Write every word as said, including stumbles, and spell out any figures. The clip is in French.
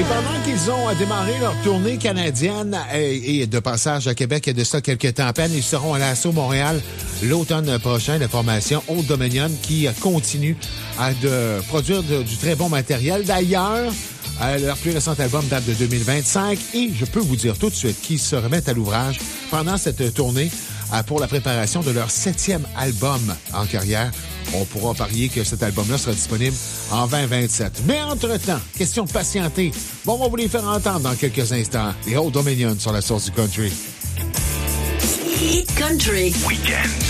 Et pendant qu'ils ont démarré leur tournée canadienne et, et de passage à Québec, il y a de ça quelques temps à peine, ils seront à l'Assaut Montréal l'automne prochain. La formation Old Dominion qui continue à de produire de, du très bon matériel. D'ailleurs, euh, leur plus récent album date de deux mille vingt-cinq et je peux vous dire tout de suite qu'ils se remettent à l'ouvrage pendant cette tournée euh, pour la préparation de leur septième album en carrière. On pourra parier que cet album-là sera disponible en vingt vingt-sept. Mais entre-temps, question de patienter. Bon, on va vous les faire entendre dans quelques instants. Les Old Dominion sur la source du country. Hit Country Weekend.